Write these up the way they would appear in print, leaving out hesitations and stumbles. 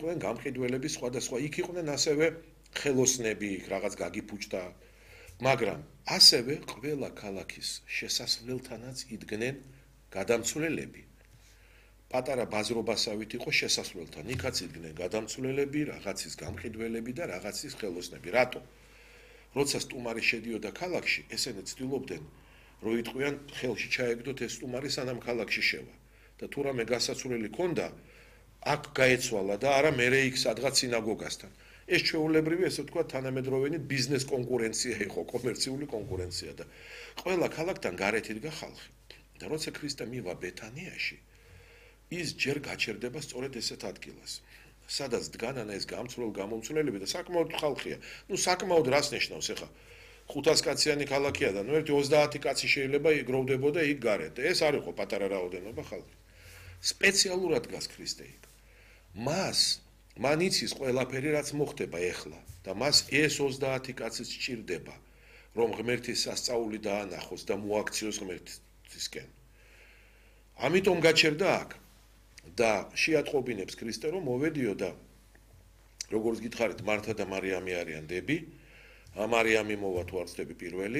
იყვნენ გამყიდველები სხვადასხვა, იქ იყვნენ ასევე ხელოსნები, რაღაც გაგიფუჭდა, მაგრამ ასევე ყველა ქალაქის შესასვლელთანაც იდგნენ გადამცვლელები. პატარა ბაზრობასავით იყო შესასვლელთან, იქაც იდგნენ გადამცვლელები, რაღაცის გამყიდველები და რაღაცის ხელოსნები. რატო? როცა სტუმარი შედიოდა ქალაქში, ესენი ცდილობდნენ, რომ იტყვიან ხელში ჩაეგდოთ ეს სტუმარი სანამ ქალაქში შევა. და თუ რამე გასაცვლელი ქონდა, აქ გაეცვალა და არა მერე იქ სადღაც სინაგოგასთან. ეს ჩვეულებრივი, ესე ვთქვა, თანამედროვენი ბიზნეს კონკურენცია იყო, კომერციული კონკურენცია და ყველა ქალაქთან გარეთ იდგა ხალხი. და როცა ქრისტე მივა ბეთანიაში, ის ჯერ გაჩერდება სწორედ ესეთ ადგილას. სადაც დგანან ეს გამომცვლელები და საკმაოდ ხალხია. საკმაოდ რას ნიშნავს ახლა? 500 კაციანი ქალაქია და ერთი 30 კაცი შეიძლება იგროვდებოდა იქ გარეთ. ეს არ იყო პატარა რაოდენობა ხალხი. სპეციალურად დგას ქრისტე იქ. მან იცის ყველაფერი რაც მოხდება ეხლა და მას ეს 30 კაციც სჭირდება, რომ ღმერთის სასწაული დაანახოს და მოაქციოს ღმერთისკენ. ამიტომ გაჩერდა აქ და შეატყობინებს ქრისტე რომ მოვედიო და როგორც გითხარით მართა და მარიამი არიან დები, მარიამი მოვა თუ არ ვცდები პირველი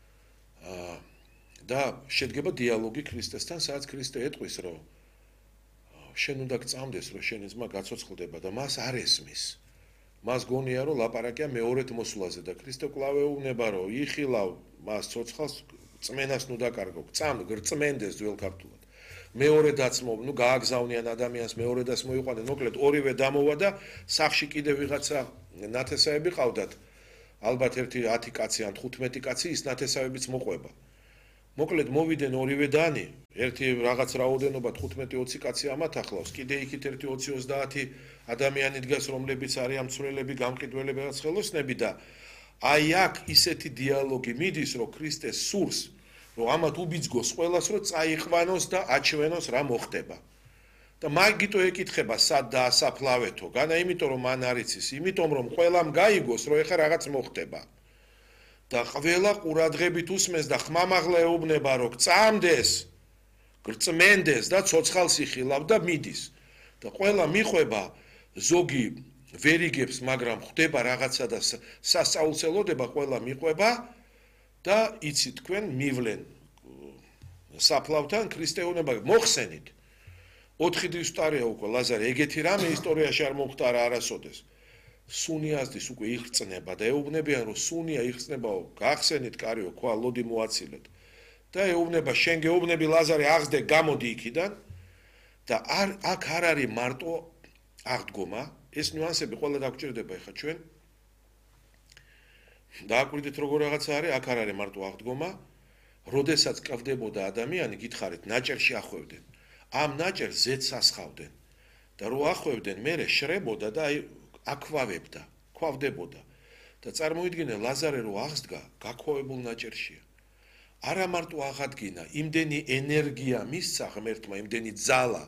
და შედგება დიალოგი ქრისტესთან, სადაც ქრისტე ეტყვის რომ შენ უნდა გწამდეს რომ შენი ძმა გაცოცხლდება და მას არ ესმის. მას გონია რომ ლაპარაკია მეორედ მოსვლაზე და ქრისტე კვლავ ეუბნება რომ იხილავ მას ცოცხალს წმენას ნუ დაკარგო, გწმენდეს ძველ ქართულად. მეორედაც გააგზავნიან ადამიანს, მეორედაც მოიყვანენ, მოკლედ ორივე დამოვა და სახში კიდევ ვიღაცა ნათესავები ყავდათ. ალბათ ერთი 10 კაცი ან 15 კაცი ის ნათესავებიც მოყვება. მოკლედ მოვიდნენ ორივე დანი, ერთი რაღაც რაოდენობა 15-20 კაცი ამათ ახლავს, კიდე იქით ერთი 20-30 ადამიანი დგას, რომლებიც არიან მცვლელები, გამყიდველები, რაღაც ხელოსნები და აი აქ ისეთი დიალოგი მიდის, რომ ქრისტე სურს, რომ ამათ უბიძგოს ყველას, რომ წაიყვანოს და აჩვენოს რა მოხდება. და მაგიტო ეკითხება სად დაასაფლავეთო, განა იმიტომ რომ მან არ იცის, იმიტომ რომ ყველამ გაიგოს, რომ ეხა რაღაც მოხდება. და ყველა ყურადღებით უსმენს და ხმამაღლა ეუბნება, რომ წამდეს, გწმენდეს და ცოცხალს იხილავ და მიდის. და ყველა მიყვება, ზოგი ვერიგებს, მაგრამ ხდება რაღაცა და სასწაულწელოდება ყველა მიყვება და იცი თქვენ მივლენ საფლავთან ქრისტე ეუბნება მოხსენით. 4 დღის უტარია უკვე ლაზარე, ეგეთი რამე ისტორიაში არ მომხდარა არასოდეს. სუნიაზდის უკვე იხწნება და ეუბნებიან რომ სუნია იხწნებაო, გახსენით კარიო, ქვა ლოდი მოაცილეთ. და ეუბნება შენ გეუბნები ლაზარე აღსდე გამოდი იქიდან და აქ არ არის მარტო აღდგომა, ეს ნიუანსები ყველა დაგჭირდება ეხა ჩვენ. დააკვირდით როგორ რაღაცა არის, აქ არ არის მარტო აღდგომა, როდესაც კავდებოდა ადამიანი, გითხარით, ნაჭერში ახვევდნენ. ამ ნაჭერს ზეთს ასხავდნენ და რო ახვევდნენ, მერე შრებოდა და აი აქვავებდა, ქვავდებოდა. და წარმოიდგინე ლაზარე რო აღსდგა, გაქვავებულ ნაჭერშია. არა მარტო აღადგინა, იმდენი ენერგია მისცა ღმერთმა, იმდენი ძალა,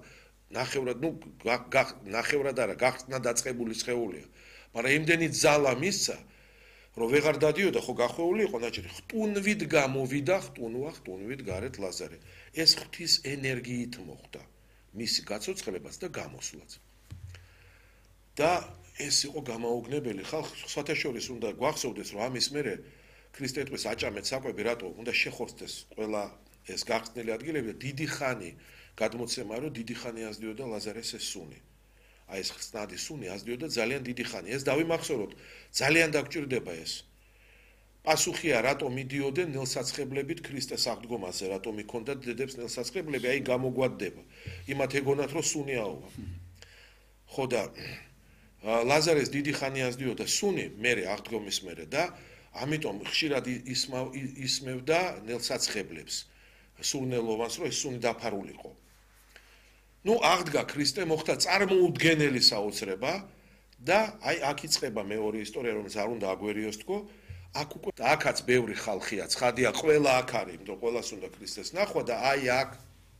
ნახევრად არა, გახსნა დაწყებული სხეულია. მაგრამ იმდენი ძალა მისცა, რომ ვეღარ დადიოდა, ხო გახვეული იყო ნაჭერი, ხტუნვით გამოვიდა, ხტუნვით გარეთ ლაზარე. ეს ღვთის ენერგიით მოხდა მისი გაცოცხლებას და გამოსვლაც. და ეს იყო გამაოგნებელი ხალხ, სხვათა შორის უნდა გვახსოვდეს, რომ ამის მერე ქრისტე ეტყვის აჭამეთ საკვები, რატო უნდა შეხორცდეს ყველა ეს გახსნილი ადგილები და დიდი ხანი გადმოცემა, რომ დიდი ხანი ასდიოდა ლაზარეს ეს სუნი. აი ეს ხსნადი სუნი ასდიოდა ძალიან დიდი ხანი. ეს დავიმახსოვროთ, ძალიან დაგჭირდება ეს. პასუხია, რატომ მიდიოდნენ ნელსაცხებლებით ქრისტეს აღდგომაზე, რატომ იქონდათ დედებს ნელსაცხებლები, აი გამოგვადდება. იმათ ეგონათ, რომ სუნი აუვა. ხო და ლაზარეს დიდი ხანი ასდიოდა სუნი, მერე აღდგომის მერე და ამიტომ ხშირად ისმევდა ნელსაცხებლებს. სურნელოვანს, რომ ეს სუნი დაფარულიყო. აღდგა ქრისტე, მოხდა წარმოუდგენელი საოცრება და აი აქ იწყება მეორე ისტორია, რომელიც არ უნდა აგვერიოს თქო. აქ უკვე აქაც ბევრი ხალხია, ცხადია, ყველა აქ არის, იმიტომ ყველას უნდა ქრისტეს ნახვა და აი აქ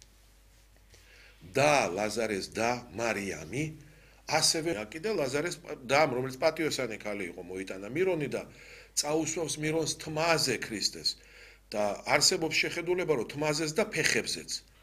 და ლაზარეს და მარიამი ასევე კიდე ლაზარეს და რომელიც პატიოსანი ქალი იყო, მოიტანა მირონი და წაუსვავს მირონს თმაზე ქრისტეს და არსებობს შეხედულება, რომ თმაზეს და ფეხებზეც